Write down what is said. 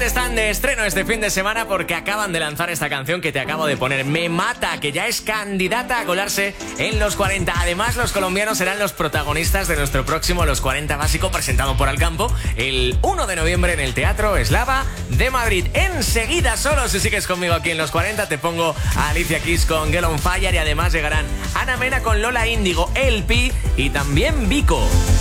están de estreno este fin de semana porque acaban de lanzar esta canción que te acabo de poner, Me Mata, que ya es candidata a colarse en los 40. Además, los colombianos serán los protagonistas de nuestro próximo Los 40 Básico, presentado por Alcampo el 1 de noviembre en el Teatro Eslava de Madrid. Enseguida, solo si sigues conmigo aquí en los 40, te pongo a Alicia Keys con Girl on Fire y además llegarán Ana Mena con Lola Índigo, El Pi y también Vico.